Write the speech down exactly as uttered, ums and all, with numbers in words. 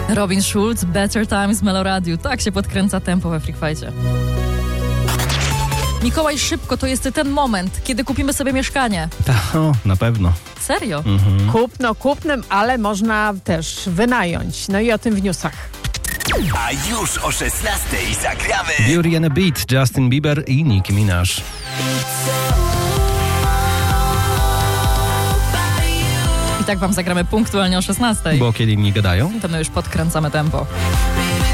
Robin Schulz, Better Times, Meloradiu. Tak się podkręca tempo we Freak Fight'cie. Mikołaj, szybko, to jest ten moment, kiedy kupimy sobie mieszkanie. O, na pewno. Serio? Mhm. Kupno kupnem, ale można też wynająć. No i o tym w newsach. A już o szesnastej zagramy Beauty and a Beat, Justin Bieber i Nicki Minaj. I tak wam zagramy punktualnie o szesnastej. Bo kiedy inni gadają? To my już podkręcamy tempo.